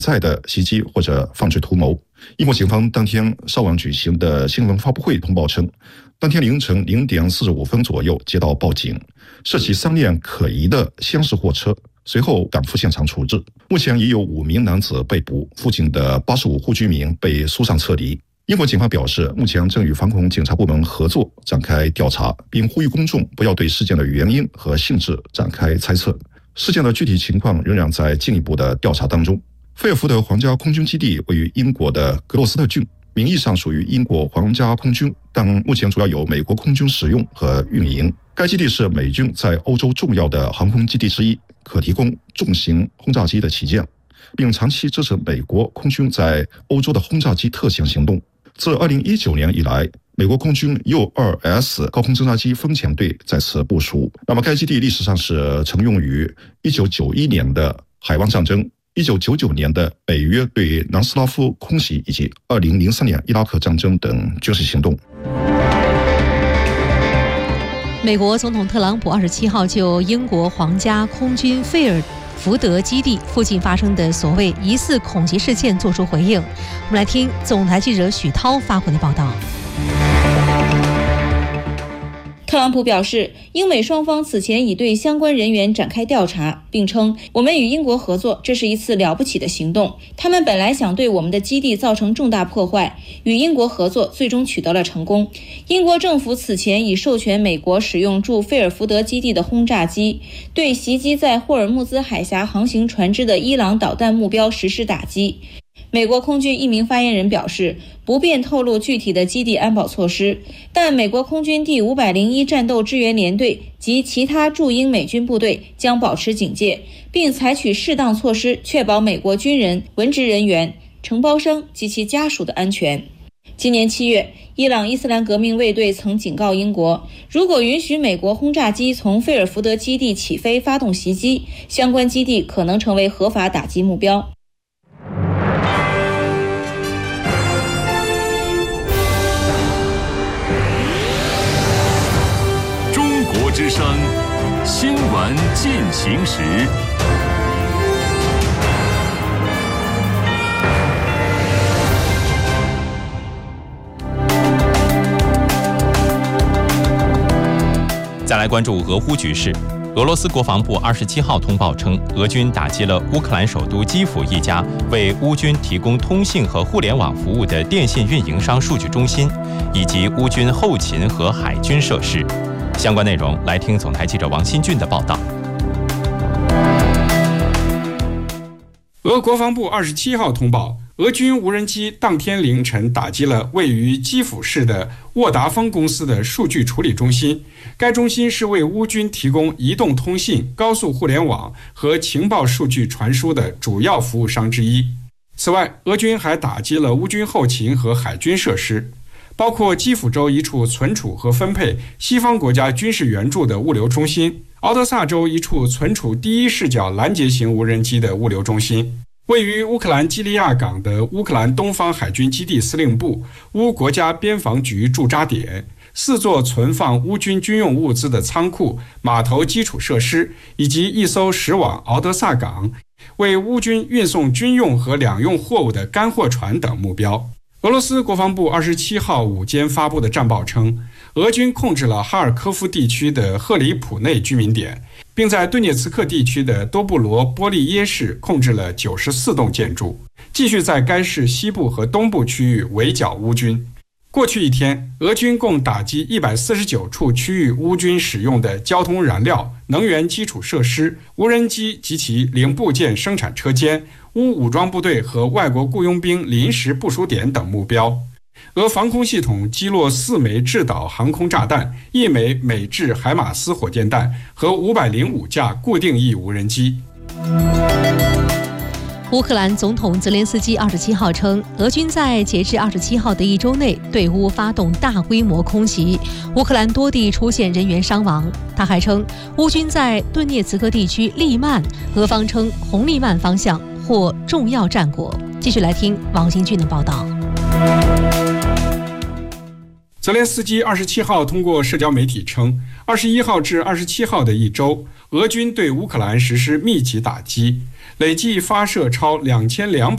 在的袭击或者犯罪图谋。英国警方当天稍晚举行的新闻发布会通报称，当天凌晨0点45分左右接到报警，涉及3辆可疑的厢式货车，随后赶赴现场处置。目前已有5名男子被捕，附近的85户居民被疏散撤离。英国警方表示，目前正与反恐警察部门合作展开调查，并呼吁公众不要对事件的原因和性质展开猜测。事件的具体情况仍然在进一步的调查当中。菲尔福德皇家空军基地位于英国的格洛斯特郡，名义上属于英国皇家空军，但目前主要由美国空军使用和运营。该基地是美军在欧洲重要的航空基地之一，可提供重型轰炸机的起降，并长期支持美国空军在欧洲的轰炸机特遣行动。自2019年以来，美国空军 U-2S 高空侦察机风潜队在此部署。那么该基地历史上是曾用于1991年的海湾战争、1999年的北约对南斯拉夫空袭以及2003年伊拉克战争等军事行动。 美国总统特朗普27号就英国皇家空军菲尔福德基地附近发生的所谓疑似恐袭事件作出回应。我们来听总台记者许涛发回的报道。 特朗普表示，英美双方此前已对相关人员展开调查，并称我们与英国合作，这是一次了不起的行动。他们本来想对我们的基地造成重大破坏，与英国合作最终取得了成功。英国政府此前已授权美国使用驻菲尔福德基地的轰炸机，对袭击在霍尔木兹海峡航行船只的伊朗导弹目标实施打击。美国空军一名发言人表示，不便透露具体的基地安保措施，但美国空军第501战斗支援联队及其他驻英美军部队将保持警戒，并采取适当措施，确保美国军人、文职人员、承包商及其家属的安全。今年7月，伊朗伊斯兰革命卫队曾警告英国，如果允许美国轰炸机从菲尔福德基地起飞发动袭击，相关基地可能成为合法打击目标。 之声新闻进行时， 再来关注俄乌局势。俄罗斯国防部27号通报称，俄军打击了乌克兰首都基辅一家为乌军提供通信和互联网服务的电信运营商数据中心，以及乌军后勤和海军设施。相关内容来听总台记者王新俊的报道。 俄国防部27号通报，俄军无人机当天凌晨打击了位于基辅市的沃达丰公司的数据处理中心。该中心是为乌军提供移动通信、高速互联网和情报数据传输的主要服务商之一。此外，俄军还打击了乌军后勤和海军设施，包括基辅州一处存储和分配西方国家军事援助的物流中心，敖德萨州一处存储第一视角拦截型无人机的物流中心，位于乌克兰基利亚港的乌克兰东方海军基地司令部、乌国家边防局驻扎点，4座存放乌军军用物资的仓库、码头基础设施，以及一艘驶往敖德萨港为乌军运送军用和两用货物的干货船等目标。俄罗斯国防部27号午间发布的战报称，俄军控制了哈尔科夫地区的赫里普内居民点，并在顿涅茨克地区的多布罗波利耶市控制了94栋建筑，继续在该市西部和东部区域围剿乌军。过去一天，俄军共打击149处区域乌军使用的交通燃料、能源基础设施、无人机及其零部件生产车间、乌武装部队和外国雇佣兵临时部署点等目标。俄防空系统击落4枚制导航空炸弹、1枚美制海马斯火箭弹和505架固定翼无人机。 乌克兰总统泽连斯基27号称，俄军在截至27号的1周内对乌发动大规模空袭，乌克兰多地出现人员伤亡。他还称，乌军在顿涅茨克地区利曼，俄方称红利曼方向获重要战果。继续来听王新俊的报道。 泽连斯基27号通过社交媒体称，21号至27号的1周，俄军对乌克兰实施密集打击，累计发射超2200